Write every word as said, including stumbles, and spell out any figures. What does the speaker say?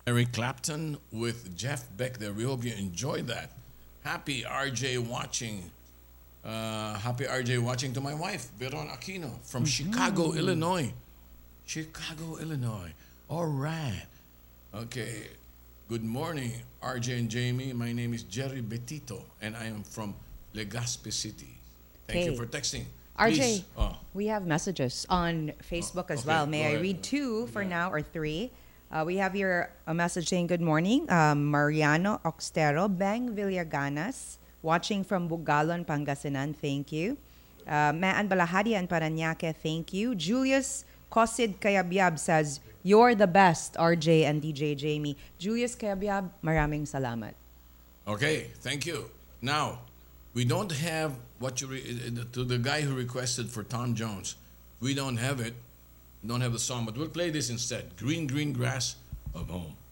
Eric Clapton with Jeff Beck there. We hope you enjoyed that. Happy R J watching. Uh, happy R J watching to my wife, Beron Aquino from Chicago, Illinois. Chicago, Illinois. All right. Okay. Good morning, R J and Jamie. My name is Jerry Betito, and I am from Legazpi City. Thank Okay. you for texting. R J, Please. Oh, we have messages on Facebook as okay, well. May go I ahead. read two for Yeah. now or three? Uh, we have here a message saying, good morning. Um, Mariano Oxtero, Bang Villaganas, watching from Bugalon, Pangasinan. Thank you. Uh, Maan Balahadi and Paranaque, thank you. Julius Kosid Kayabyab says, you're the best, R J and D J Jamie. Julius Kayabyab, maraming salamat. okay. Thank you. Now, we don't have what you re- uh, to the guy who requested for Tom Jones. We don't have it. Don't have the song, but we'll play this instead. Green, green grass of home.